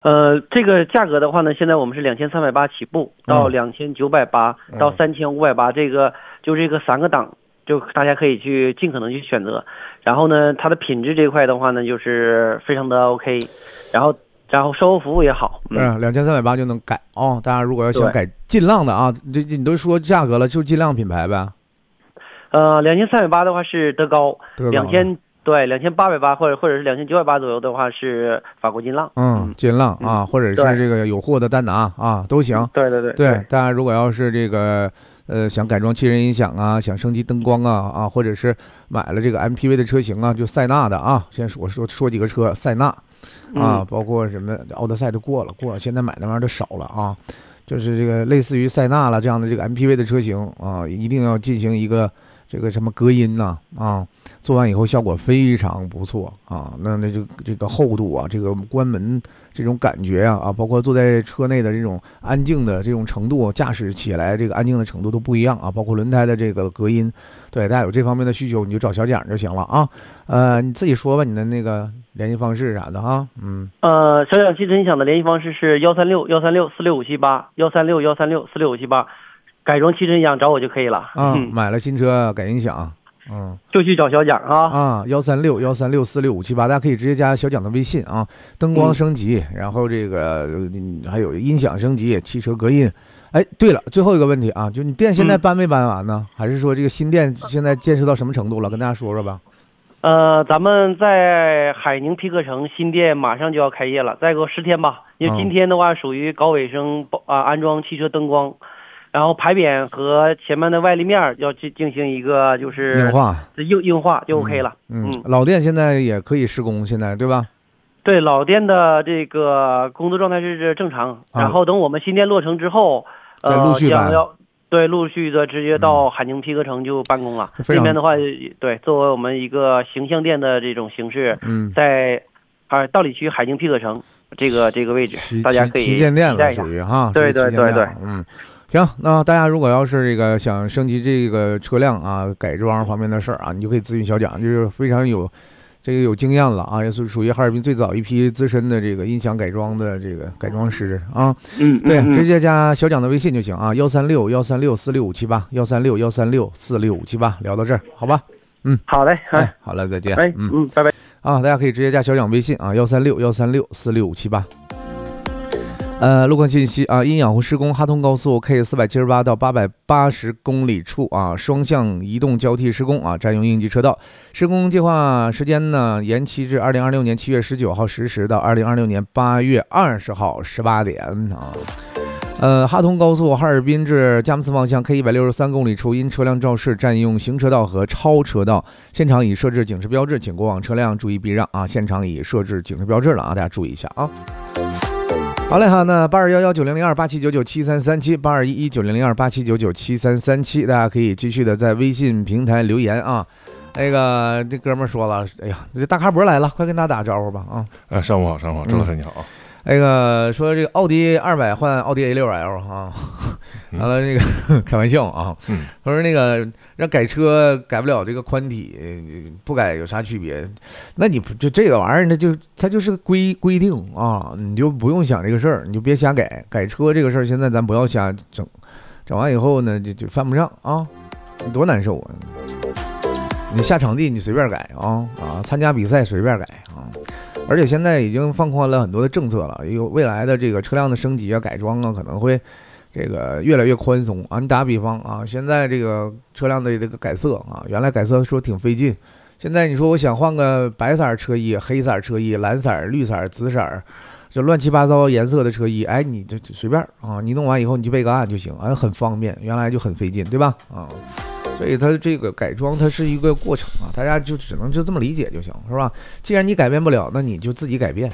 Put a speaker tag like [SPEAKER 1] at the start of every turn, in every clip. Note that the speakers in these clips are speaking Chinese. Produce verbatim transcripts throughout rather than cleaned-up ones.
[SPEAKER 1] 呃，这个价格的话呢，现在我们是两千三百八起步到两千九百八到三千五百八，这个就这个三个档，就大家可以去尽可能去选择。然后呢，它的品质这一块的话呢，就是非常的 OK， 然后然后售后服务也好。
[SPEAKER 2] 嗯，两千三百八就能改哦。大家如果要想改劲浪的啊，这你都说价格了，就劲浪品牌呗。
[SPEAKER 1] 呃，两千三百八的话是德高，两千。对，两千八百八或者或者是两千九百八左右的话是法国劲浪，
[SPEAKER 2] 嗯，劲浪啊，或者是这个有货的丹拿啊都行。
[SPEAKER 1] 对对对
[SPEAKER 2] 对，大家如果要是这个呃想改装气人音响啊，想升级灯光啊啊，或者是买了这个 M P V 的车型啊，就塞纳的啊，先说说说几个车，塞纳啊，包括什么奥德赛都过了过了，现在买那玩意儿都少了啊，就是这个类似于塞纳了这样的这个 M P V 的车型啊，一定要进行一个这个什么隔音呐 啊, 啊，做完以后效果非常不错啊，那那就这个厚度啊，这个关门这种感觉啊啊，包括坐在车内的这种安静的这种程度，驾驶起来这个安静的程度都不一样啊，包括轮胎的这个隔音，对大家有这方面的需求，你就找小蒋就行了啊。呃，你自己说吧，你的那个联系方式啥的哈。嗯，
[SPEAKER 1] 呃，小蒋汽车音响的联系方式是幺三六幺三六四六五七八幺三六幺三六四六五七八。改装汽车音响找我就可以了
[SPEAKER 2] 啊、嗯！买了新车改音响，嗯，
[SPEAKER 1] 就去找小蒋啊
[SPEAKER 2] 啊！幺三六幺三六四六五七八，大家可以直接加小蒋的微信啊。灯光升级，嗯、然后这个还有音响升级，汽车隔音。哎，对了，最后一个问题啊，就你店现在搬没搬完呢？嗯、还是说这个新店现在建设到什么程度了？跟大家说说吧。
[SPEAKER 1] 呃，咱们在海宁皮革城新店马上就要开业了，再过十天吧。因为今天的话属于搞卫生啊，安装汽车灯光。然后牌匾和前面的外立面要去进行一个就是
[SPEAKER 2] 硬化，
[SPEAKER 1] 硬硬化就 OK 了。
[SPEAKER 2] 嗯，嗯老店现在也可以施工，现在对吧？
[SPEAKER 1] 对，老店的这个工作状态是正常。啊、然后等我们新店落成之后，
[SPEAKER 2] 再陆续
[SPEAKER 1] 呃，要对陆续的直接到海宁皮革城就办公了。嗯、这边的话，对，作为我们一个形象店的这种形式，
[SPEAKER 2] 嗯，
[SPEAKER 1] 在啊道里区海宁皮革城这个这个位置，大家可以
[SPEAKER 2] 旗舰店了，属于哈。
[SPEAKER 1] 对对对对，
[SPEAKER 2] 嗯。行，那大家如果要是这个想升级这个车辆啊，改装方面的事儿啊，你就可以咨询小蒋，就是非常有这个有经验了啊，也是属于哈尔滨最早一批资深的这个音响改装的这个改装师啊。
[SPEAKER 1] 嗯，
[SPEAKER 2] 对，
[SPEAKER 1] 嗯
[SPEAKER 2] 直接加小蒋的微信就行啊，幺三六幺三六四六五七八，幺三六幺三六四六五七八，聊到这儿，好吧？嗯，
[SPEAKER 1] 好嘞，
[SPEAKER 2] 哎，好了，再见。
[SPEAKER 1] 哎，嗯嗯，拜拜。
[SPEAKER 2] 啊，大家可以直接加小蒋微信啊，幺三六幺三六四六五七八。呃，路况信息啊，因养护施工，哈通高速 K 四百七十八到八百八十公里处啊，双向移动交替施工啊，占用应急车道。施工计划时间呢，延期至二零二六年七月十九号十时到二零二六年八月二十号十八点啊。呃，哈通高速哈尔滨至佳木斯方向 K 一百六十三公里处，因车辆肇事占用行车道和超车道，现场已设置警示标志，请过往车辆注意避让啊！现场已设置警示标志了啊，大家注意一下啊。好嘞哈，那八二幺幺九零零二八七九九七三三七八二一一九零零二八七九九七三三七，大家可以继续的在微信平台留言啊。那个这哥们说了，哎呀，这大咖博来了，快跟他打招呼吧啊！
[SPEAKER 3] 哎，上午好，上午好，郑老师你好啊。
[SPEAKER 2] 那个说这个奥迪二百换奥迪 A 六 L 啊，完了那个开玩笑啊，
[SPEAKER 3] 嗯，
[SPEAKER 2] 他说那个让改车改不了这个宽体，不改有啥区别？那你就这个玩意儿，那就它就是规规定啊，你就不用想这个事儿，你就别瞎改。改车这个事儿，现在咱不要瞎整，整完以后呢，就就犯不上啊，你多难受啊！你下场地你随便改啊啊，参加比赛随便改啊。而且现在已经放宽了很多的政策了，有未来的这个车辆的升级啊、改装啊，可能会这个越来越宽松啊。你打比方啊，现在这个车辆的这个改色啊，原来改色说挺费劲，现在你说我想换个白色车衣、黑色车衣、蓝色、绿色、紫色，这乱七八糟颜色的车衣，哎，你就随便啊，你弄完以后你就备个案就行，哎，很方便，原来就很费劲，对吧？啊。所以它这个改装它是一个过程啊，大家就只能就这么理解就行，是吧？既然你改变不了，那你就自己改变。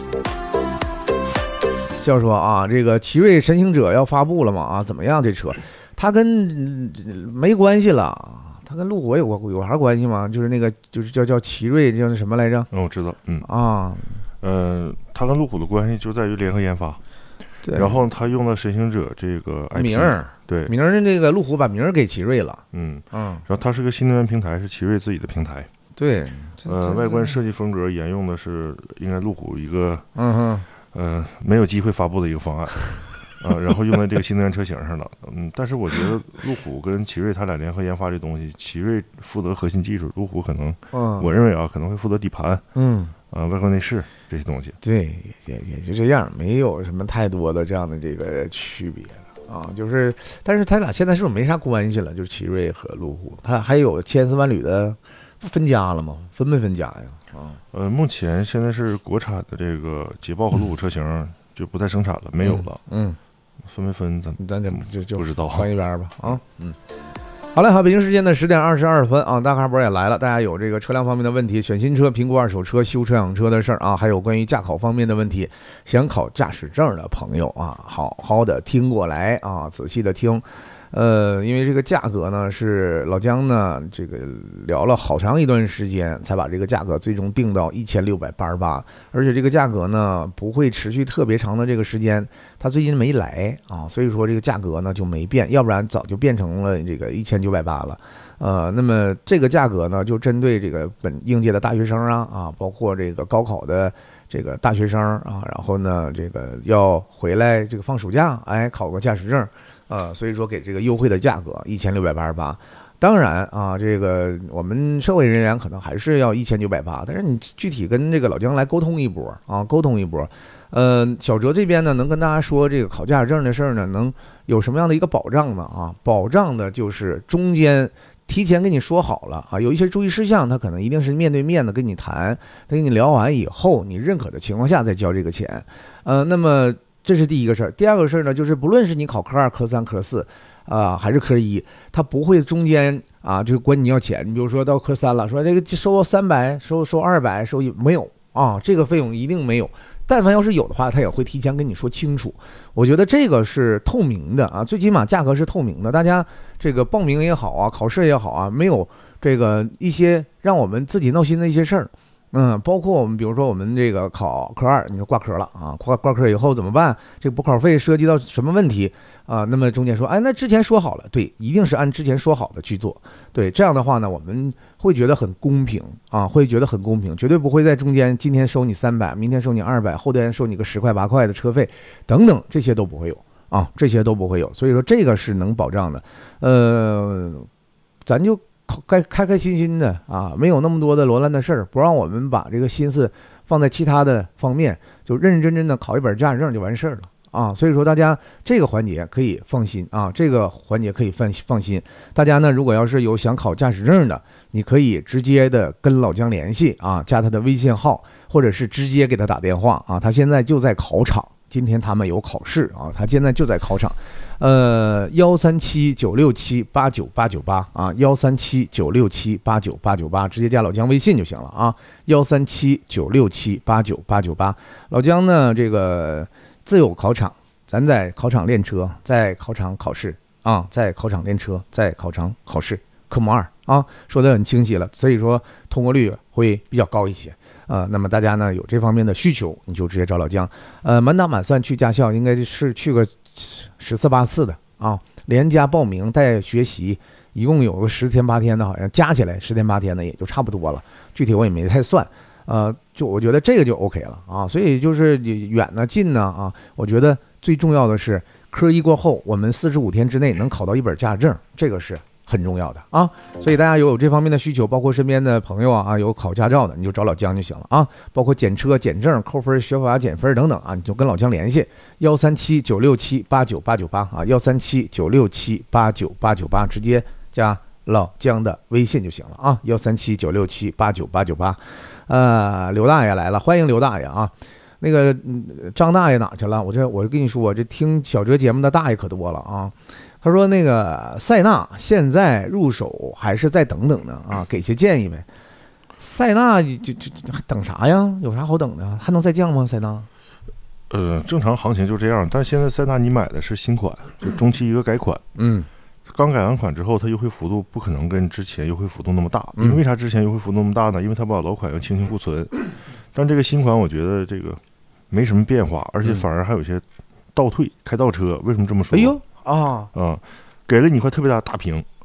[SPEAKER 2] 就说啊，这个奇瑞神行者要发布了嘛啊，怎么样？这车它跟没关系了，它跟路虎有有啥关系吗？就是那个就是叫叫奇瑞叫什么来着？
[SPEAKER 3] 嗯，我知道，嗯
[SPEAKER 2] 啊，
[SPEAKER 3] 呃，它跟路虎的关系就在于联合研发。对，然后他用了神行者这个 I P,
[SPEAKER 2] 名儿，
[SPEAKER 3] 对，
[SPEAKER 2] 名儿那个路虎把名儿给奇瑞了，
[SPEAKER 3] 嗯
[SPEAKER 2] 嗯，
[SPEAKER 3] 然后它是个新能源平台，是奇瑞自己的平台，
[SPEAKER 2] 对，
[SPEAKER 3] 呃，外观设计风格沿用的是应该路虎一个，
[SPEAKER 2] 嗯哼，
[SPEAKER 3] 呃没有机会发布的一个方案。啊，然后用在这个新能源车型上了，嗯，但是我觉得路虎跟奇瑞他俩联合研发这东西，奇瑞负责核心技术，路虎可能，嗯，我认为啊可能会负责底盘，嗯，啊外观内饰这些东西，
[SPEAKER 2] 对，也也就这样，没有什么太多的这样的这个区别了啊，就是，但是他俩现在是不是没啥关系了？就是奇瑞和路虎，他还有千丝万缕的分家了吗？分没分家呀？啊，
[SPEAKER 3] 呃，目前现在是国产的这个捷豹和路虎车型就不再生产了，没有了，
[SPEAKER 2] 嗯。嗯
[SPEAKER 3] 分没分咱
[SPEAKER 2] 咱就就
[SPEAKER 3] 不知道，
[SPEAKER 2] 放一边吧啊，嗯，好嘞，好，北京时间的十点二十二分啊，大咖波也来了，大家有这个车辆方面的问题，选新车、评估二手车、修车养车的事儿啊，还有关于驾考方面的问题，想考驾驶证的朋友啊，好好的听过来啊，仔细的听。呃，因为这个价格呢，是老姜呢这个聊了好长一段时间，才把这个价格最终定到一千六百八十八，而且这个价格呢不会持续特别长的这个时间，他最近没来啊，所以说这个价格呢就没变，要不然早就变成了这个一千九百八了。呃，那么这个价格呢，就针对这个本应届的大学生啊啊，包括这个高考的这个大学生啊，然后呢这个要回来这个放暑假，哎，考个驾驶证。呃，所以说给这个优惠的价格一千六百八十八，当然啊，这个我们社会人员可能还是要一千九百八，但是你具体跟这个老姜来沟通一波啊，沟通一波。呃，小哲这边呢，能跟大家说这个考驾驶证的事儿呢，能有什么样的一个保障呢？啊，保障的就是中间提前跟你说好了啊，有一些注意事项，他可能一定是面对面的跟你谈，他跟你聊完以后，你认可的情况下再交这个钱。呃，那么。这是第一个事儿，第二个事儿呢，就是不论是你考科二、科三、科四，啊、呃，还是科一，他不会中间啊就管你要钱。你比如说到科三了，说这个收三百，收收二百，收一没有啊，这个费用一定没有。但凡要是有的话，他也会提前跟你说清楚。我觉得这个是透明的啊，最起码价格是透明的，大家这个报名也好啊，考试也好啊，没有这个一些让我们自己闹心的一些事儿。嗯，包括我们，比如说我们这个考科二，你就挂科了啊，挂挂科以后怎么办？这个补考费涉及到什么问题啊？那么中间说，哎，那之前说好了，对，一定是按之前说好的去做，对，这样的话呢，我们会觉得很公平啊，会觉得很公平，绝对不会在中间今天收你三百，明天收你二百，后天收你个十块八块的车费等等，这些都不会有啊，这些都不会有，所以说这个是能保障的，呃，咱就。该开开心心的啊，没有那么多的罗乱的事儿，不让我们把这个心思放在其他的方面，就认认真真的考一本驾驶证就完事儿了啊。所以说大家这个环节可以放心啊，这个环节可以放放心。大家呢，如果要是有想考驾驶证的，你可以直接的跟老姜联系啊，加他的微信号，或者是直接给他打电话啊，他现在就在考场。今天他们有考试啊，他现在就在考场，呃，幺三七九六七八九八九八啊，幺三七九六七八九八九八，直接加老姜微信就行了啊，幺三七九六七八九八九八。老姜呢，这个自有考场，咱在考场练车，在考场考试啊，在考场练车，在考场考试，科目二啊，说得很清晰了，所以说通过率会比较高一些。呃，那么大家呢有这方面的需求，你就直接找老姜。呃，满打满算去驾校应该是去个十次八次的啊，连加报名带学习，一共有个十天八天的，好像加起来十天八天的也就差不多了。具体我也没太算，呃，就我觉得这个就 OK 了啊。所以就是远呢近呢啊，我觉得最重要的是科一过后，我们四十五天之内能考到一本驾驶证，这个是很重要的啊，所以大家有这方面的需求，包括身边的朋友啊啊有考驾照的，你就找老姜就行了啊。包括检车、检证、扣分、学法减分等等啊，你就跟老姜联系，幺三七九六七八九八九八啊，幺三七九六七八九八九八，直接加老姜的微信就行了啊，幺三七九六七八九八九八。呃，刘大爷来了，欢迎刘大爷啊。那个张大爷哪去了？我这我跟你说，我这听小哲节目的大爷可多了啊。他说那个塞纳现在入手还是再等等呢啊，给些建议呗。塞纳就就等啥呀？有啥好等的？还能再降吗？塞纳？
[SPEAKER 3] 呃，正常行情就这样，但现在塞纳你买的是新款，就中期一个改款，嗯，刚改完款之后，它优惠幅度不可能跟之前优惠幅度那么大，因为为啥之前优惠幅度那么大呢？因为它把老款要清清库存，但这个新款我觉得这个没什么变化，而且反而还有些倒退，开倒车。为什么这么说？
[SPEAKER 2] 哎呦！啊
[SPEAKER 3] 啊，给了你一块特别大的大屏啊，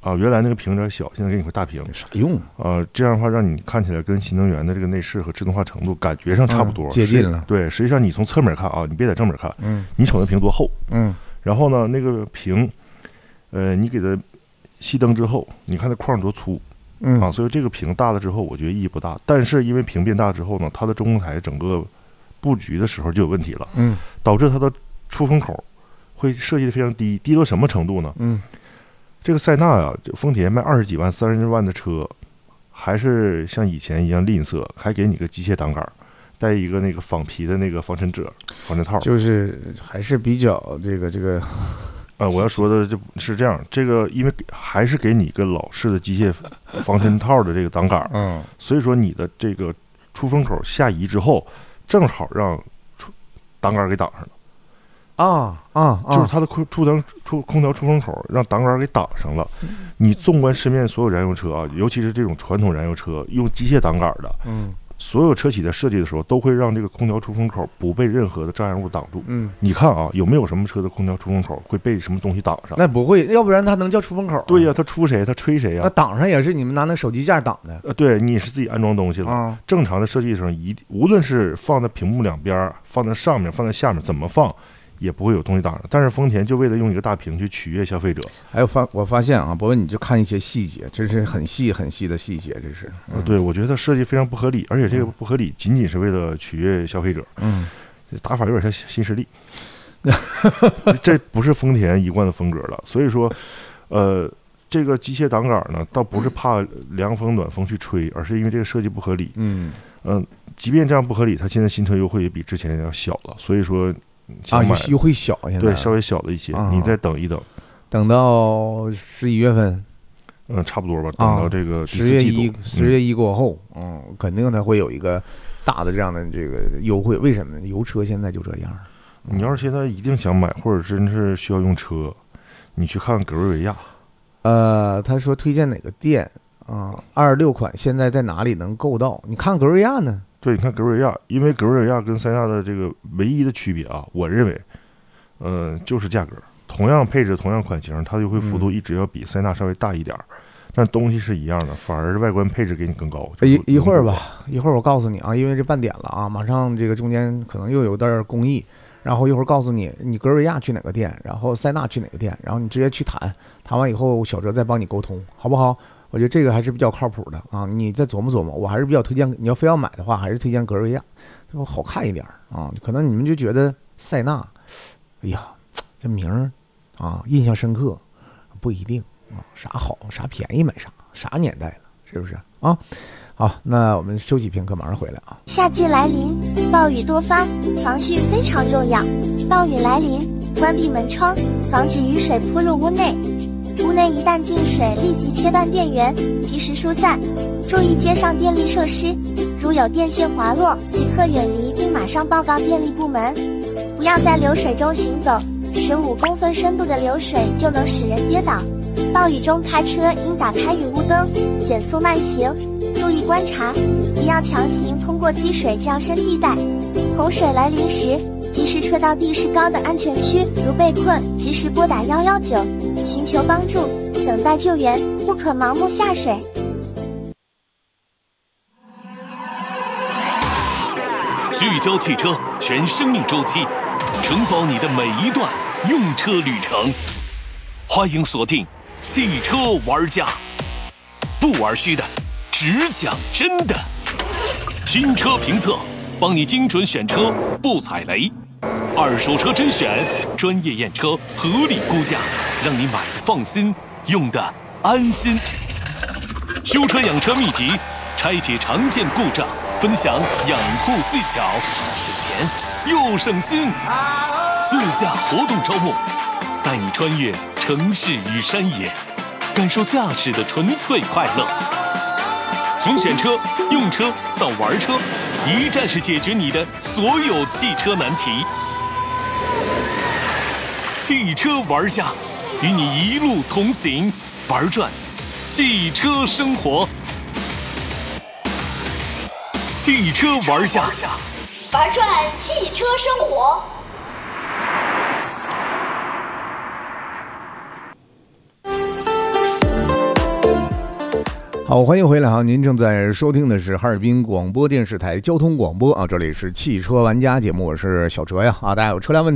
[SPEAKER 3] 啊，原来那个屏有点小，现在给你块大屏，
[SPEAKER 2] 啥用
[SPEAKER 3] 啊？这样的话让你看起来跟新能源的这个内饰和智能化程度感觉上差不多，
[SPEAKER 2] 嗯、接近了。
[SPEAKER 3] 对，实际上你从侧面看啊，你别在正面看，
[SPEAKER 2] 嗯，
[SPEAKER 3] 你瞅那屏多厚，
[SPEAKER 2] 嗯，
[SPEAKER 3] 然后呢，那个屏，呃，你给它熄灯之后，你看它框多粗，
[SPEAKER 2] 嗯
[SPEAKER 3] 啊，所以这个屏大了之后，我觉得意义不大。但是因为屏变大之后呢，它的中控台整个布局的时候就有问题了，
[SPEAKER 2] 嗯，
[SPEAKER 3] 导致它的出风口会设计的非常低，低到什么程度呢？
[SPEAKER 2] 嗯，
[SPEAKER 3] 这个塞纳呀，丰田卖二十几万、三十万的车，还是像以前一样吝啬，还给你个机械挡杆，带一个那个仿皮的那个防尘褶、防尘套，
[SPEAKER 2] 就是还是比较这个这个。
[SPEAKER 3] 啊、呃，我要说的就是这样，这个因为还是给你一个老式的机械防尘套的这个挡杆，
[SPEAKER 2] 嗯，
[SPEAKER 3] 所以说你的这个出风口下移之后，正好让出挡杆给挡上了。
[SPEAKER 2] 啊啊，
[SPEAKER 3] 就是它的空出灯出空调出风口让挡杆给挡上了。你纵观市面所有燃油车啊，尤其是这种传统燃油车用机械挡杆的，
[SPEAKER 2] 嗯，
[SPEAKER 3] 所有车企在设计的时候都会让这个空调出风口不被任何的障碍物挡住。
[SPEAKER 2] 嗯，
[SPEAKER 3] 你看啊，有没有什么车的空调出风口会被什么东西挡上？
[SPEAKER 2] 那不会，要不然它能叫出风口、啊？
[SPEAKER 3] 对呀、啊，它出谁？它吹谁呀、啊？
[SPEAKER 2] 那挡上也是你们拿那手机架挡的。
[SPEAKER 3] 呃，对，你是自己安装东西了。
[SPEAKER 2] 啊、
[SPEAKER 3] 正常的设计上，一无论是放在屏幕两边，放在上面，放在下面，怎么放？也不会有东西挡上，但是丰田就为了用一个大屏去取悦消费者。
[SPEAKER 2] 还有发我发现啊，博文你就看一些细节，这是很细很细的细节，这是。
[SPEAKER 3] 嗯、对，我觉得设计非常不合理，而且这个不合理仅仅是为了取悦消费者。
[SPEAKER 2] 嗯，
[SPEAKER 3] 打法有点像新势力，这不是丰田一贯的风格了。所以说，呃，这个机械挡杆呢，倒不是怕凉风暖风去吹，而是因为这个设计不合理。
[SPEAKER 2] 嗯
[SPEAKER 3] 嗯、呃，即便这样不合理，它现在新车优惠也比之前要小了，所以说。
[SPEAKER 2] 啊，优惠小，现在
[SPEAKER 3] 对，稍微小了一些，啊、你再等一等，
[SPEAKER 2] 等到十一月份，
[SPEAKER 3] 嗯，差不多吧。等到这个
[SPEAKER 2] 十月一，十月一过后，嗯，肯定它会有一个大的这样的这个优惠。为什么呢？油车现在就这样。
[SPEAKER 3] 你要是现在一定想买，或者真是需要用车，你去看格瑞维亚。
[SPEAKER 2] 呃，他说推荐哪个店啊？二十六款现在在哪里能购到？你看格瑞亚呢？
[SPEAKER 3] 对，你看格瑞亚，因为格瑞亚跟塞纳的这个唯一的区别啊，我认为，呃，就是价格。同样配置、同样款型，它优惠幅度一直要比塞纳稍微大一点儿，嗯、但东西是一样的，反而是外观配置给你更高。
[SPEAKER 2] 一一会儿吧，一会儿我告诉你啊，因为这半点了啊，马上这个中间可能又有点工艺，然后一会儿告诉你，你格瑞亚去哪个店，然后塞纳去哪个店，然后你直接去谈，谈完以后小哲再帮你沟通，好不好？我觉得这个还是比较靠谱的啊，你再琢磨琢磨。我还是比较推荐，你要非要买的话，还是推荐格瑞亚，这好看一点啊。可能你们就觉得塞纳，哎呀，这名儿啊印象深刻，不一定啊，啥好啥便宜买啥，啥年代了，是不是啊？好，那我们休息片刻，马上回来啊。
[SPEAKER 4] 夏季来临，暴雨多发，防汛非常重要。暴雨来临，关闭门窗，防止雨水扑入屋内。屋内一旦进水，立即切断电源，及时疏散。注意街上电力设施，如有电线滑落，即刻远离并马上报告电力部门。不要在流水中行走，十五公分深度的流水就能使人跌倒。暴雨中开车应打开雨雾灯，减速慢行，注意观察，不要强行通过积水较深地带。洪水来临时，及时撤到地势高的安全区，如被困，及时拨打一一九，寻求帮助，等待救援，不可盲目下水。
[SPEAKER 5] 聚焦汽车全生命周期，承包你的每一段用车旅程。欢迎锁定汽车玩家，不玩虚的，只讲真的。新车评测，帮你精准选车，不踩雷。二手车甄选，专业验车，合理估价，让你买的放心，用的安心。修车养车秘籍，拆解常见故障，分享养护技巧，省钱又省心。自驾活动招募，带你穿越城市与山野，感受驾驶的纯粹快乐。从选车、用车到玩车，一站式解决你的所有汽车难题。汽车玩家，与你一路同行，玩转汽车生活。汽车玩家，
[SPEAKER 6] 玩转汽车生活。
[SPEAKER 2] 好，欢迎回来哈！您正在收听的是哈尔滨广播电视台交通广播啊，这里是汽车玩家节目，我是小哲呀啊，大家有车辆问题